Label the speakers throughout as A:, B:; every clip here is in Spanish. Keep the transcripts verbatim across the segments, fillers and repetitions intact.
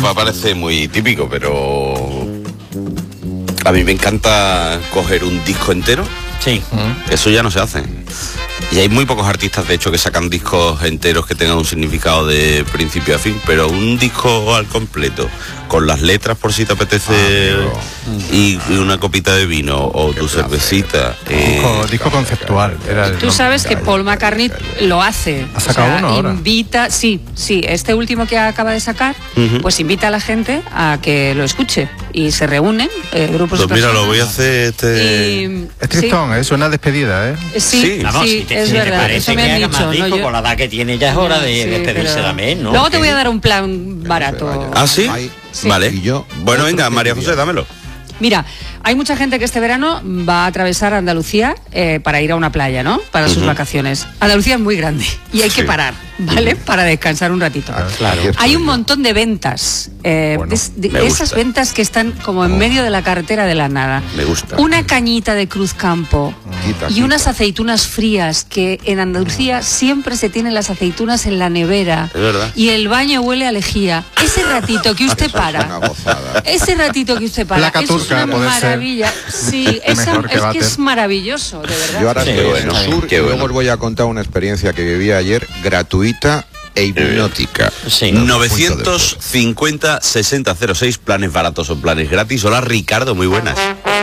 A: va a parecer muy típico, pero a mí me encanta coger un disco entero.
B: Sí.
A: Eso ya no se hace. Y hay muy pocos artistas, de hecho, que sacan discos enteros que tengan un significado de principio a fin, pero un disco al completo, con las letras por si te apetece, ah, y, y una copita de vino o tu cervecita.
C: Eh, disco, disco conceptual. Era el
D: Tú sabes que Paul McCartney lo hace.
C: ¿Ha sacado
D: o sea,
C: uno ahora?
D: Invita, sí, sí, este último que acaba de sacar, uh-huh. pues invita a la gente a que lo escuche y se reúnen eh, grupos
A: pues
D: de
A: mira,
D: personas.
A: lo voy a hacer este...
D: Y,
C: es tristón, sí. ¿eh? Suena despedida, ¿eh?
D: Sí, sí,
B: no, no,
D: sí
B: si te,
D: es
B: si
D: verdad.
B: Te parece
D: eso me
B: que
D: han
B: haga
D: dicho,
B: más disco,
D: ¿no? Yo...
B: con la edad que tiene ya es hora de
D: sí,
B: despedirse
D: pero...
B: también, ¿no?
D: Luego te voy a dar un plan barato.
A: ¿Ah, sí?
D: sí.
A: Vale. Y yo, bueno, venga, María José, dámelo.
D: Mira, hay mucha gente que este verano va a atravesar Andalucía eh, para ir a una playa, ¿no? Para uh-huh. sus vacaciones. Andalucía es muy grande y hay sí. que parar, ¿vale? Uh-huh. Para descansar un ratito. Ah, claro. Hay un montón de ventas. Eh, bueno, de, de esas ventas que están como en oh. medio de la carretera de la nada.
A: Me gusta.
D: Una cañita de Cruz Campo quita, y quita. unas aceitunas frías, que en Andalucía siempre se tienen las aceitunas en la nevera.
A: Es verdad.
D: Y el baño huele a lejía. Ese ratito que usted para. Ese ratito que usted para. Es una maravilla. Ser. Sí, esa, que es que es maravilloso, de verdad.
E: Yo ahora
D: sí,
E: estoy
A: bueno,
E: en el sur
A: qué
E: y
A: bueno.
E: luego os voy a contar una experiencia que viví ayer, gratuita e hipnótica.
A: Sí. novecientos cincuenta sesenta cero seis, planes baratos o planes gratis. Hola, Ricardo, muy buenas.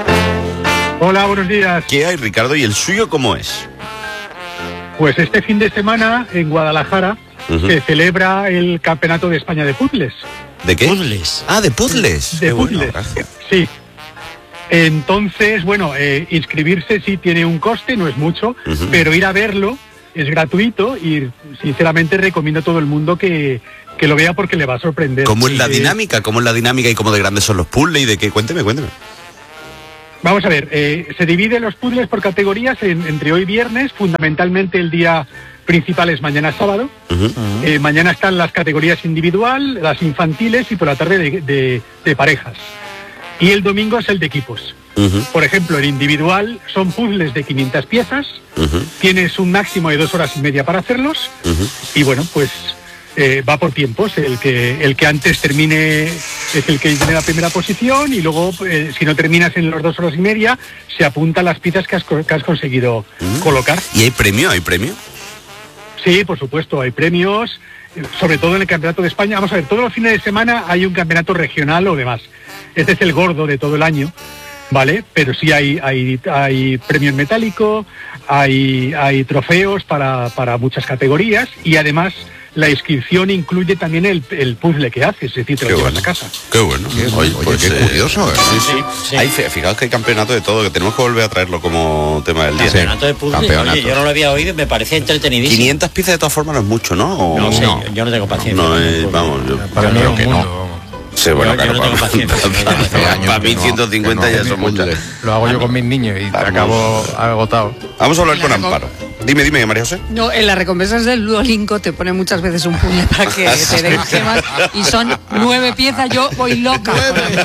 F: Hola, buenos días.
A: ¿Qué hay, Ricardo? ¿Y el suyo cómo es?
F: Pues este fin de semana en Guadalajara uh-huh. se celebra el Campeonato de España de Puzzles.
A: ¿De qué?
B: Puzzles.
A: Ah, de puzzles.
F: De
A: qué
F: puzzles.
A: Bueno,
F: sí. Entonces, bueno, eh, inscribirse sí tiene un coste, no es mucho, uh-huh. pero ir a verlo es gratuito y sinceramente recomiendo a todo el mundo que, que lo vea porque le va a sorprender.
A: ¿Cómo es la
F: eh,
A: dinámica? ¿Cómo es la dinámica y cómo de grandes son los puzzles y de qué? Cuénteme, cuénteme.
F: Vamos a ver, eh, se dividen los puzzles por categorías en, entre hoy viernes, fundamentalmente el día principal es mañana sábado. Uh-huh. Eh, mañana están las categorías individual, las infantiles y por la tarde de, de, de parejas. Y el domingo es el de equipos. Uh-huh. Por ejemplo, el individual son puzzles de quinientas piezas, uh-huh. tienes un máximo de dos horas y media para hacerlos, uh-huh. y bueno, pues eh, va por tiempos. El que el que antes termine es el que tiene la primera posición, y luego, eh, si no terminas en las dos horas y media, se apuntan las piezas que has, que has conseguido uh-huh. colocar.
A: ¿Y hay premio? ¿Hay premio?
F: Sí, por supuesto, hay premios, sobre todo en el Campeonato de España. Vamos a ver, todos los fines de semana hay un campeonato regional o demás. Este es el gordo de todo el año, ¿vale? Pero sí hay hay, hay premio en metálico, hay, hay trofeos para, para muchas categorías, y además la inscripción incluye también el, el puzzle que haces, es decir, te lo llevas a casa.
A: Qué bueno.
E: Qué, oye,
A: pues,
E: qué
A: eh,
E: curioso. ¿eh?
A: Sí, sí. sí. Hay, fijaos que hay campeonato de todo, que tenemos que volver a traerlo como tema del día.
B: Campeonato de puzzle.
E: Campeonato.
B: Oye, yo no lo había oído y me parecía entretenidísimo.
A: quinientas piezas de todas formas no es mucho, ¿no? O...
B: No sé,
A: no.
B: Yo, yo no tengo paciencia.
A: No, no es, vamos, yo,
C: para
A: yo
C: mí
A: creo
C: que
A: no.
C: Mundo,
A: sí, bueno,
B: yo,
A: claro,
B: yo no tengo
A: para,
B: paciencia.
A: para, para mí ciento cincuenta ya son muchas.
C: Lo hago yo con mis niños y
A: Vamos.
C: acabo agotado.
A: Vamos a hablar con
D: recom-
A: Amparo. Dime, dime, María José.
D: No, en las recompensas del Duolingo te pone muchas veces un puzzle para que te den gemas, y son nueve piezas. Yo voy loca.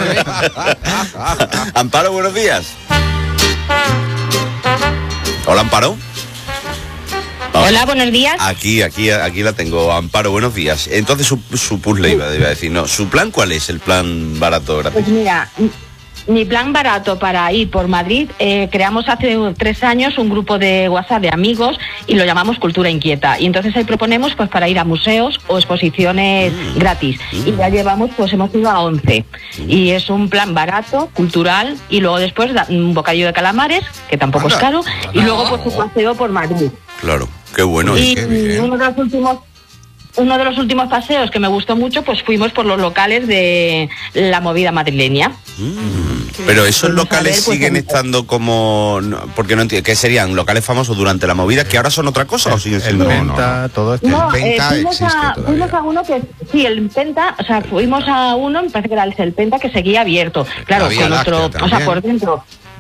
A: Amparo, buenos días. Hola, Amparo. Vamos.
G: Hola, buenos días.
A: Aquí, aquí, aquí la tengo. Amparo, buenos días. Entonces su, su puzzle iba, iba a decir, no, ¿su plan cuál es? El plan barato gratis.
G: Pues mira, mi plan barato para ir por Madrid, eh, creamos hace tres años un grupo de WhatsApp de amigos y lo llamamos Cultura Inquieta. Y entonces ahí proponemos pues para ir a museos o exposiciones mm. gratis. Mm. Y ya llevamos, pues hemos ido a once. Mm. Y es un plan barato, cultural, y luego después un bocadillo de calamares, que tampoco Anda. es caro, Anda. y luego pues un paseo por Madrid.
A: Claro, qué bueno.
G: Y
A: qué bien.
G: uno de los últimos Uno de los últimos paseos que me gustó mucho, pues fuimos por los locales de la movida madrileña.
A: Mm, pero esos locales ver, pues, siguen en... estando como... No, porque no entiendo, ¿qué serían? ¿Locales famosos durante la movida que ahora son otra cosa?
C: El,
A: ¿O siguen
C: el
A: siendo...?
C: Penta, no, todo esto.
G: No,
E: el Penta
G: eh, fuimos,
E: existe
G: a,
E: todavía.
G: fuimos a uno que... Sí, el Penta, o sea, fuimos a uno, me parece que era el Penta, que seguía abierto. Claro, con otro... O sea, por dentro...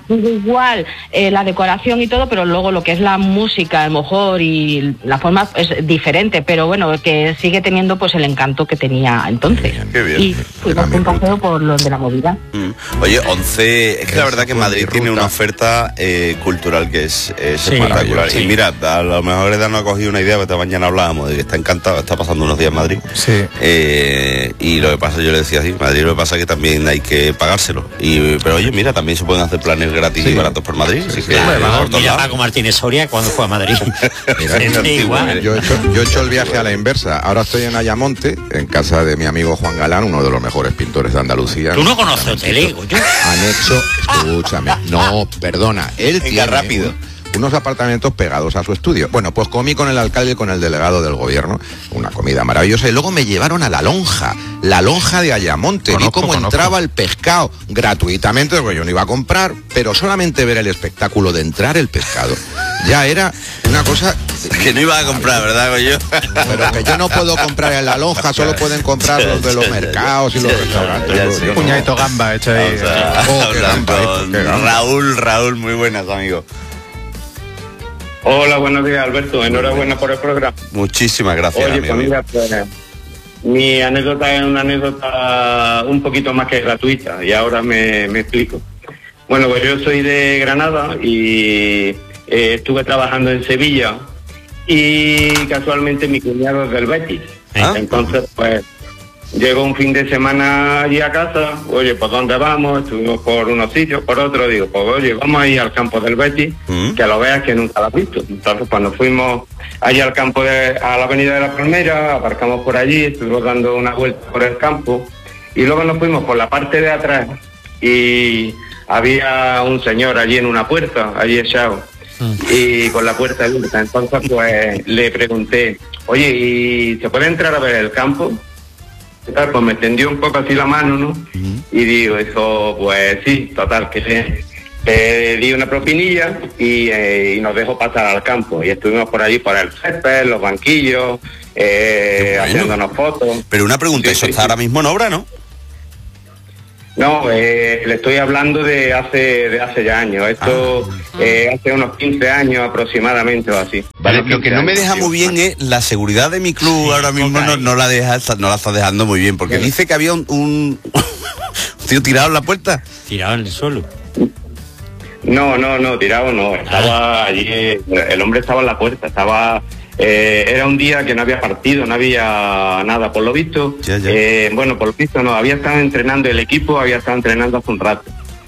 G: sigue igual eh, la decoración y todo, pero luego lo que es la música, a lo mejor, y la forma es diferente, pero bueno, que sigue teniendo pues el encanto que tenía entonces.
A: Qué bien.
G: Y fuimos un paseo por los de la movida.
A: Mm. Oye, once, es que la verdad que Madrid tiene una oferta eh, cultural que es, es
B: Sí,
A: espectacular.
B: sí.
A: Y mira, a lo mejor Eda nos ha cogido una idea, porque esta mañana hablábamos de que está encantado, está pasando unos días en Madrid.
C: Sí.
A: Eh, y lo que pasa, yo le decía así, Madrid lo que pasa es que también hay que pagárselo. Y, pero oye, mira, también se pueden hacer planes gratis
C: Sí.
A: y baratos por Madrid. Así que,
B: Claro,
A: por
B: vamos,
A: todos
B: mira,
A: lados.
B: Paco Martínez Soria cuando fue a Madrid.
E: Mira,
B: Es
A: antiguo,
B: igual.
A: ¿eh?
E: Yo he, hecho, yo he hecho el viaje a la inversa. Ahora estoy en Ayamonte, en casa de mi amigo Juan Galán, uno de los mejores pintores de Andalucía.
B: Tú no conoces Hoteligo, yo.
E: Han hecho, escúchame, no, perdona, él
A: Venga,
E: tiene
A: rápido.
E: un- unos apartamentos pegados a su estudio. Bueno, pues comí con el alcalde y con el delegado del gobierno, una comida maravillosa, y luego me llevaron a la lonja, la lonja de Ayamonte.
C: Conozco,
E: Vi cómo
C: conozco.
E: entraba el pescado gratuitamente, porque yo no iba a comprar, pero solamente ver el espectáculo de entrar el pescado ya era una cosa.
A: Que no iba a comprar, ¿verdad, Goyo?
E: Pero que yo no puedo comprar en la lonja, solo pueden comprar los de los mercados y los
A: Ya,
E: restaurantes.
A: ya,
E: Yo-
A: sí.
E: yo no-
C: Puñadito gamba hecho ahí.
A: Vamos a
E: Oh, qué
A: hablar
E: gamba,
A: con
E: qué gamba.
A: Raúl, Raúl, muy buenas, amigo.
H: Hola, buenos días, Alberto. Enhorabuena por el programa.
A: Muchísimas gracias,
H: Oye,
A: amigo.
H: pues mira, pues, mi anécdota es una anécdota un poquito más que gratuita y ahora me, me explico. Bueno, pues yo soy de Granada y eh, estuve trabajando en Sevilla y casualmente mi cuñado es del Betis.
A: ¿Ah?
H: Entonces, pues, llegó un fin de semana allí a casa, oye, ¿por dónde vamos? Estuvimos por unos sitios, por otros, digo, pues oye, vamos a ir al campo del Betis,
A: ¿Mm?
H: que lo veas que nunca lo has visto. Entonces, cuando fuimos allí al campo, de, a la avenida de la Palmera, aparcamos por allí, estuvimos dando una vuelta por el campo, y luego nos fuimos por la parte de atrás, y había un señor allí en una puerta, allí echado, y con la puerta abierta. Entonces, pues, le pregunté, oye, ¿y se puede entrar a ver el campo? Y tal, pues me tendió un poco así la mano, ¿no? Y digo, eso, pues sí, total, que le, le di una propinilla y, eh, y nos dejó pasar al campo. Y estuvimos por allí, por el césped, los banquillos, eh,
A: Qué bueno.
H: haciéndonos fotos.
A: Pero una pregunta,
H: Sí,
A: eso
H: sí,
A: está
H: sí.
A: ahora mismo en obra, ¿no?
H: No, eh, le estoy hablando de hace de hace ya años. Esto eh, hace unos quince años aproximadamente o así.
A: Vale,
H: Unos
A: lo que
H: quince
A: no me
H: años,
A: deja
H: sí.
A: muy bien es la seguridad de mi club
B: Sí,
A: ahora mismo
B: ok.
A: no, no la deja, no la está dejando muy bien, porque
H: Sí.
A: dice que había un, un tío tirado en la puerta.
B: Tirado en el suelo.
H: No, no, no, tirado no. Estaba allí, eh, el hombre estaba en la puerta, estaba... eh, era un día que no había partido, no había nada, por lo visto.
A: Ya, ya.
H: eh, bueno, por lo visto no, había estado entrenando el equipo, había estado entrenando hace un rato.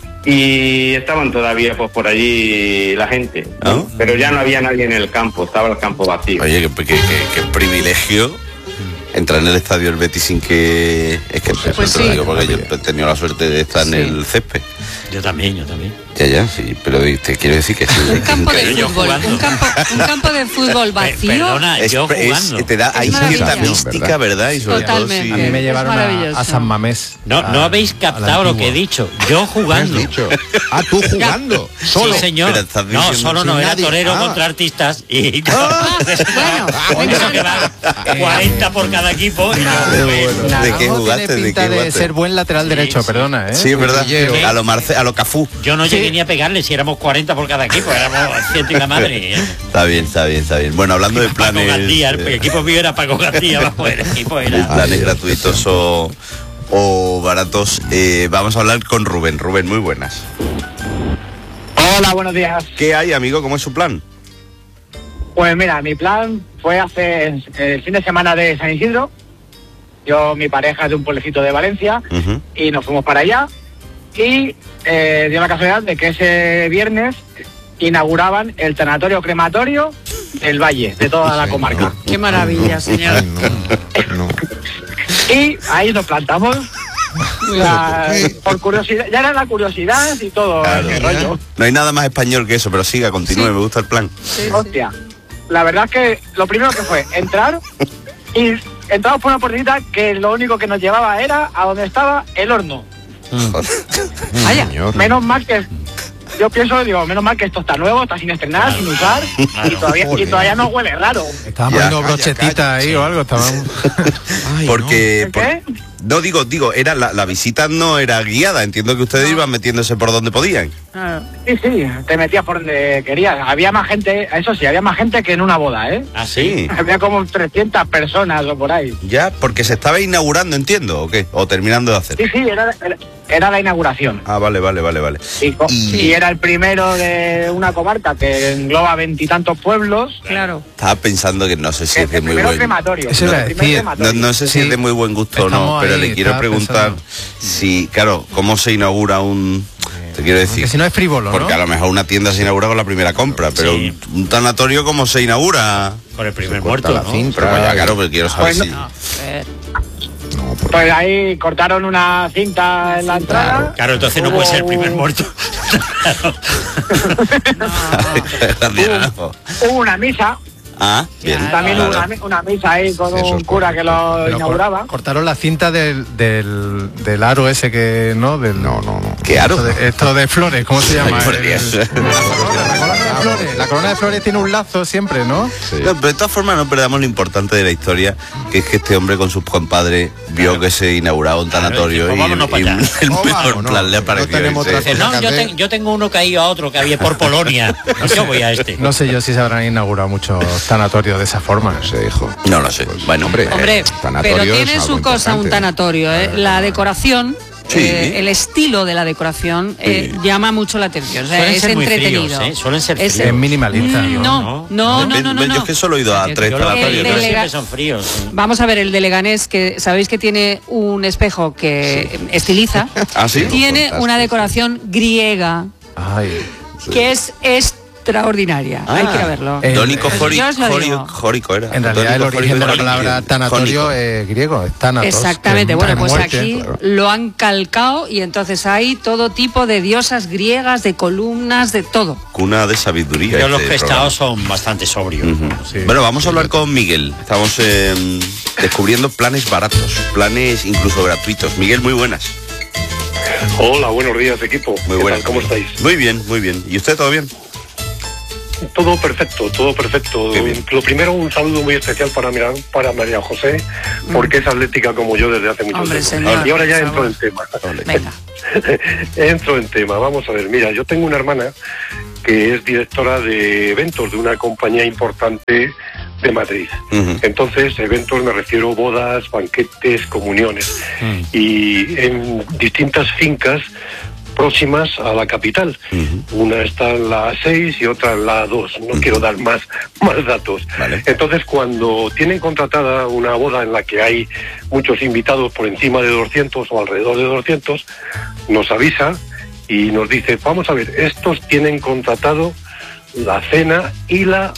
H: Y estaban todavía pues por allí la gente, ¿no?
A: ¿Ah?
H: Pero ya no había nadie en el campo, estaba el campo vacío.
A: Oye, qué, qué- qué- qué privilegio entrar en el estadio del Betis sin que... Es que
C: Pues
A: eso
D: sí.
A: te lo digo porque yo he tenido la suerte de estar
D: Sí.
A: en el césped.
B: Yo también, yo también.
A: Ya, ya, sí, pero te quiero decir que sí.
D: Un campo de
B: Yo
D: fútbol,
B: jugando.
D: un campo, un campo de fútbol
B: Pe-
D: vacío.
B: Perdona,
A: Es-
B: yo
A: es-
B: jugando.
A: te da, hay
D: maravilloso.
A: cierta
D: ¿verdad?
A: mística, ¿verdad? Y sobre
D: Totalmente.
A: todo
C: A
A: si...
C: mí me
D: Es
C: llevaron a,
D: maravilloso.
C: a San Mamés.
B: No,
C: a-
B: no habéis
C: a la
B: captado lo que he
C: antigua.
B: dicho. Yo
E: ¿Qué has
B: jugando.
E: dicho? Ah, tú jugando, solo.
B: Sí, señor.
A: Pero estás
B: No,
A: diciendo
B: solo no,
E: sin
B: era
E: nadie.
B: torero
E: Ah.
B: contra artistas y
D: Ah, bueno,
B: eso que van cuarenta por cada equipo. y
C: Nada,
B: yo,
C: bueno.
B: pues,
A: ¿De qué
C: Naranjo
A: jugaste?
C: tiene
A: ¿De
C: pinta
A: qué
C: de
A: jugaste?
C: ser buen lateral
B: Sí,
C: derecho,
B: sí.
C: perdona, ¿eh?
A: Sí, es verdad.
E: Cuchillero.
A: A lo Marce, a lo Cafú.
B: Yo no llegué ni a pegarle si éramos cuarenta por cada equipo, éramos ciento y la madre. ¿eh?
A: Está bien, está bien, está bien. Bueno, hablando de
B: Paco
A: planes...
B: García, el
A: eh,
B: equipo mío era Paco García, bajo el equipo era.
A: planes gratuitos o, o baratos, eh, vamos a hablar con Rubén. Rubén, muy buenas.
I: Hola, buenos días.
A: ¿Qué hay, amigo? ¿Cómo es su plan?
I: Pues mira, mi plan fue hace el fin de semana de San Isidro. Yo, mi pareja es de un pueblecito de Valencia
A: Ujú.
I: y nos fuimos para allá. Y eh, dio la casualidad de que ese viernes inauguraban el tanatorio crematorio del Valle, de toda la comarca.
D: Qué maravilla, señor.
E: Ay, no, no.
I: Y ahí nos plantamos. La- por curiosidad, ya era la curiosidad y todo
A: Claro.
I: ese rollo.
A: No hay nada más español que eso, pero siga, continúe,
D: Sí.
A: me gusta el plan.
D: Sí, sí.
I: Hostia, la verdad es que lo primero que fue entrar y entramos por una puertita que lo único que nos llevaba era a donde estaba el horno.
D: Vaya.
E: Señor.
I: Menos mal que yo pienso, digo, menos mal que esto está nuevo, está sin estrenar, sin usar y todavía, y todavía no huele raro.
C: Estaban
A: Ya,
C: poniendo
E: calla,
C: brochetita
E: calla,
C: ahí
E: sí.
C: o algo. Estaban...
E: Ay,
A: Porque...
I: ¿Qué?
A: No, digo, digo, era la, la visita no era guiada, entiendo que ustedes no. iban metiéndose por donde podían.
I: Sí, sí, te metías por donde querías. Había más gente, eso sí, había más gente que en una boda, ¿eh?
A: Ah, sí.
I: Había como trescientas personas o por ahí.
A: Ya, porque se estaba inaugurando, entiendo, ¿o qué? O terminando de hacer.
I: Sí, sí, era, era, era la inauguración.
A: Ah, vale, vale, vale, vale.
I: Y, y... y era el primero de una comarca que engloba veintitantos pueblos.
D: Claro.
A: Estaba pensando que no sé si
I: el,
A: es de muy
I: primero
A: buen...
I: crematorio.
A: Eso
I: no,
A: el primer crematorio. No, no sé si sí. es de muy buen gusto o no, pero ahí, le quiero preguntar pensando. si, claro, cómo se inaugura un... Te quiero decir.
C: Porque si no es frívolo,
A: Porque
C: ¿no?
A: a lo mejor una tienda se inaugura con la primera compra, pero sí. un, un tanatorio, ¿cómo se inaugura?
B: Con el primer muerto,
A: la
B: ¿no?
A: Cinta, pero vaya, claro, pero quiero saber
I: pues
A: si...
I: No, no, por... Pues ahí cortaron una cinta en la entrada.
B: Claro, claro entonces no puede ser el primer muerto.
I: hubo, hubo una misa.
A: Ah, bien.
I: También
A: claro.
I: hubo una, una misa ahí con Eso un cura que lo Pero inauguraba.
C: Cortaron la cinta del, del, del aro ese que, ¿no? Del,
E: no, no, no.
A: ¿Qué aro?
C: Esto de, esto de flores, ¿cómo se llama?
A: Ay,
C: el, el, la, corona de flores. La corona de flores tiene un lazo siempre, ¿no?
A: Sí. No, pero de todas formas no perdamos lo importante de la historia, que es que este hombre con sus compadres vio claro. que se inauguraba un tanatorio claro, y, el, y el, el
B: oh,
A: mejor
B: vamos,
A: plan
B: no,
A: le apareció.
B: No, no yo, te, yo tengo uno caído a otro que había por Polonia. No, yo voy a este.
C: No sé yo si se habrán inaugurado muchos tanatorios de esa forma.
E: No sé, hijo.
A: No lo sé. Bueno,
D: hombre, hombre pero tiene su cosa un tanatorio, ¿eh? La decoración. Sí. Eh, el estilo de la decoración eh, sí. llama mucho la atención, o sea, es entretenido.
B: Fríos, ¿eh? Suelen ser fríos.
C: Es, es minimalista.
D: Mm, no, no, no, no, no, no,
A: Yo es que solo he ido a tres tanatorios.
B: Pero siempre son fríos. Sí.
D: Vamos a ver, el de Leganés, que sabéis que tiene un espejo que sí. estiliza,
A: ¿Ah, sí?
D: tiene una decoración griega,
C: Ay,
D: sí. que es extraordinaria. Ah, hay que ir a verlo.
A: Eh, Dónico jórico era.
C: En realidad el origen de la palabra tanatorio es griego, es tánatos.
D: Exactamente, bueno, pues
C: muerte,
D: aquí
C: claro.
D: lo han calcado y entonces hay todo tipo de diosas griegas, de columnas, de todo.
A: Cuna de sabiduría.
B: Pero
A: este
B: los pescados son bastante sobrios.
A: Uh-huh. Sí. Bueno, vamos a hablar con Miguel. Estamos eh, descubriendo planes baratos, planes incluso gratuitos. Miguel, muy buenas.
J: Hola, buenos días, equipo.
A: Muy buenas.
J: ¿Cómo estáis?
A: Muy bien, muy bien. ¿Y usted todo bien?
J: Todo perfecto, todo perfecto. Lo primero, un saludo muy especial para, para María José, porque es atlética como yo desde hace mucho
D: Hombre,
J: tiempo.
D: Señor,
J: y ahora ya entro en tema.
D: Venga.
J: entro en tema. Vamos a ver, mira, yo tengo una hermana que es directora de eventos de una compañía importante de Madrid. Uh-huh. Entonces, eventos me refiero bodas, banquetes, comuniones. Uh-huh. Y en distintas fincas próximas a la capital. Uh-huh. Una está en la seis y otra en la dos. No uh-huh. quiero dar más, más datos.
A: Vale.
J: Entonces, cuando tienen contratada una boda en la que hay muchos invitados por encima de doscientos o alrededor de doscientos, nos avisa y nos dice, vamos a ver, estos tienen contratado la cena y la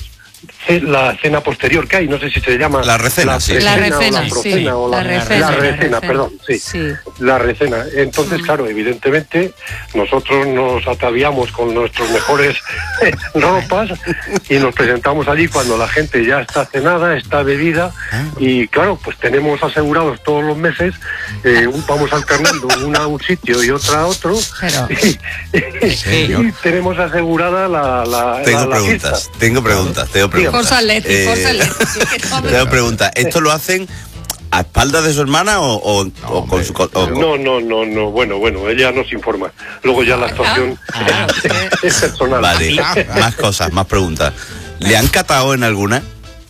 J: la cena posterior que hay, no sé si se llama
A: la recena,
J: la
A: sí.
D: La recena,
J: o la
D: sí.
J: o la,
D: la recena,
J: la recena,
D: recena.
J: perdón, sí.
D: sí.
J: La recena. Entonces, mm. claro, evidentemente nosotros nos ataviamos con nuestros mejores ropas y nos presentamos allí cuando la gente ya está cenada, está bebida y claro, pues tenemos asegurados todos los meses, eh, un, vamos alternando una a un sitio y otra a otro. Pero... y, y tenemos asegurada la, la,
A: tengo
J: la, la
A: preguntas,
J: fiesta.
A: tengo preguntas, tengo preguntas.
D: Forza Atleti,
A: eh,
D: Forza Atleti.
A: Tengo preguntas. ¿Esto lo hacen a espaldas de su hermana o, o, no, o con su... O,
J: no, no, no, no, bueno, bueno, ella nos informa. Luego ya la actuación ah, es, es personal.
A: Vale, más cosas, más preguntas. ¿Le han catado en alguna?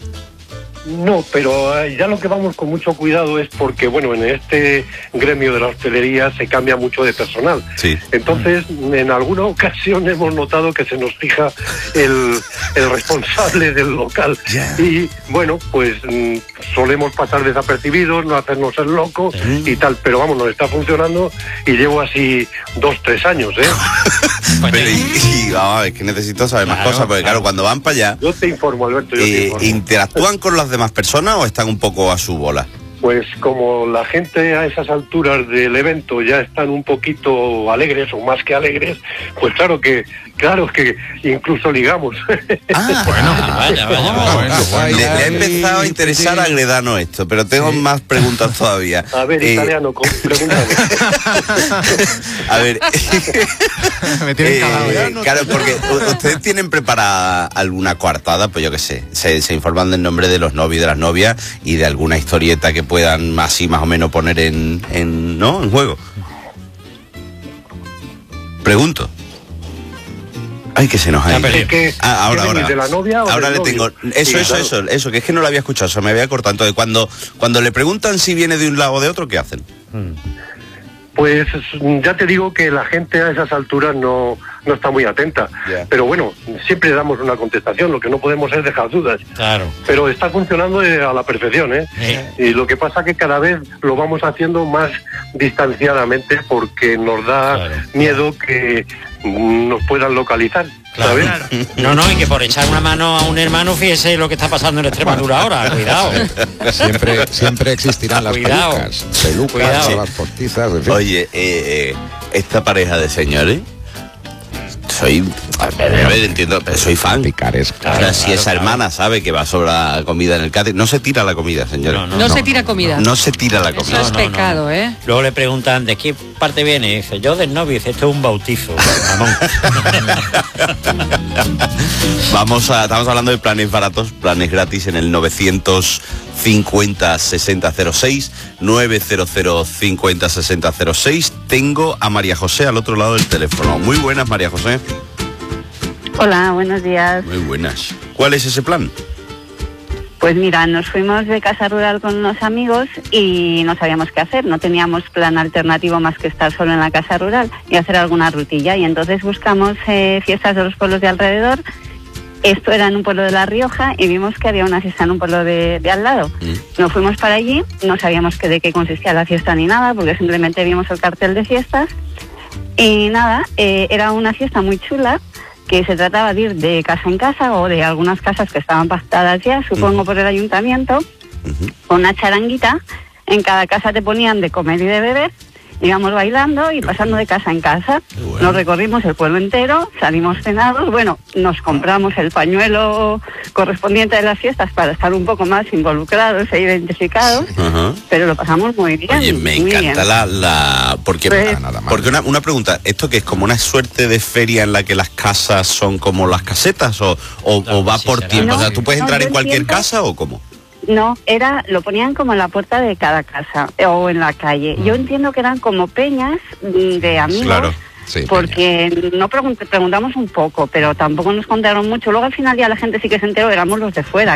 J: No, pero ya lo que vamos con mucho cuidado es porque, bueno, en este gremio de la hostelería se cambia mucho de personal.
A: Sí.
J: Entonces, en alguna ocasión hemos notado que se nos fija el, el responsable del local. Yeah. Y, bueno, pues mm, solemos pasar desapercibidos, no hacernos el loco sí. y tal. Pero, vamos, nos está funcionando y llevo así dos, tres años, ¿eh?
A: Pero, y, y vamos, es que necesito saber claro, más cosas, porque, claro, cuando van para allá...
J: Yo te informo, Alberto, yo
A: eh,
J: te informo.
A: ¿Interactúan con las demás personas o están un poco a su bola?
J: Pues como la gente a esas alturas del evento ya están un poquito alegres o más que alegres, pues claro que claro que incluso ligamos.
A: Ah, bueno, vaya, vaya, bueno, bueno. Le, le ha empezado a interesar a Gredano esto, pero tengo sí. más preguntas todavía.
J: A ver, eh... italiano, pregúntame.
A: A ver,
C: me tienen
A: eh,
C: calado ya.
A: No, claro, porque ustedes tienen preparada alguna coartada, pues yo qué sé, se, se informan del nombre de los novios y de las novias y de alguna historieta que puedan así más o menos poner en, en ¿no? en juego. Pregunto. Ay, que se nos ha ido.
J: Es que,
A: ah, ahora,
J: ¿qué
A: ahora.
J: venís, de la novia o
A: ahora
J: del
A: le
J: novio?
A: tengo. Eso,
J: Sí,
A: eso,
J: claro.
A: eso, eso, que es que no lo había escuchado, se me había cortado. Entonces, cuando, cuando le preguntan si viene de un lado o de otro, ¿qué hacen?
J: Pues ya te digo que la gente a esas alturas no, no está muy atenta.
A: Yeah.
J: Pero bueno, siempre damos una contestación, lo que no podemos es dejar dudas.
B: Claro.
J: Pero está funcionando eh, a la perfección, ¿eh?
B: Sí.
J: Y lo que pasa que cada vez lo vamos haciendo más distanciadamente porque nos da
B: Claro.
J: miedo que mm, nos puedan localizar.
B: Claro.
J: ¿Sabes?
B: No, no, y que por echar una mano a un hermano, fíjese lo que está pasando en Extremadura ahora, cuidado.
E: Siempre, siempre existirán las
B: Cuidado.
E: pelucas, pelucas,
B: Cuidado.
E: las postizas, en fin.
A: Oye, eh, eh, esta pareja de señores, soy, a ver, a ver, entiendo, pero soy fan.
E: Picaresca.
A: O sea,
B: Claro,
A: si
B: claro,
A: esa
B: claro.
A: hermana sabe que va a sobrar comida en el catering, no se tira la comida, señores.
B: No,
D: No,
B: no,
D: se tira comida.
A: No se tira la
D: Eso
A: comida.
D: es
B: no, no.
D: pecado, ¿eh?
B: Luego le preguntan, ¿de qué parte viene? Y dice, yo del novio. Y dice, esto es un bautizo, mamón.
A: Vamos a, estamos hablando de planes baratos, planes gratis en el novecientos cincuenta sesenta cero seis, novecientos cincuenta sesenta cero seis. Tengo a María José al otro lado del teléfono. Muy buenas, María José.
K: Hola, buenos días.
A: Muy buenas. ¿Cuál es ese plan?
K: Pues mira, nos fuimos de casa rural con unos amigos y no sabíamos qué hacer. No teníamos plan alternativo más que estar solo en la casa rural y hacer alguna rutilla. Y entonces buscamos eh, fiestas de los pueblos de alrededor. Esto era en un pueblo de La Rioja y vimos que había una fiesta en un pueblo de, de al lado.
A: Mm.
K: Nos fuimos para allí, no sabíamos que, de qué consistía la fiesta ni nada, porque simplemente vimos el cartel de fiestas. Y nada, eh, era una fiesta muy chula, que se trataba de ir de casa en casa o de algunas casas que estaban pactadas ya, supongo por el ayuntamiento, con una charanguita. En cada casa te ponían de comer y de beber, íbamos bailando y pasando de casa en casa.
A: bueno.
K: Nos recorrimos el pueblo entero, salimos cenados, bueno, nos compramos el pañuelo correspondiente de las fiestas para estar un poco más involucrados e identificados,
A: Ajá.
K: pero lo pasamos muy bien.
A: Oye, me
K: muy
A: encanta
K: bien.
A: la, la... Porque,
K: Pues-
E: Nada más.
A: porque una, una pregunta, ¿esto que es como una suerte de feria en la que las casas son como las casetas o, o,
B: Claro,
A: o va
B: sí
A: por
B: será.
A: tiempo? O sea,
K: No,
A: ¿tú puedes
K: no,
A: entrar
K: yo
A: en cualquier
K: entiendo.
A: casa o cómo?
K: No, era, lo ponían como en la puerta de cada casa eh, o en la calle. Yo entiendo que eran como peñas mm, de amigos.
A: Claro.
E: Sí,
K: Porque no pregun- preguntamos un poco, pero tampoco nos contaron mucho. Luego al final ya la gente sí que se enteró, éramos los de fuera.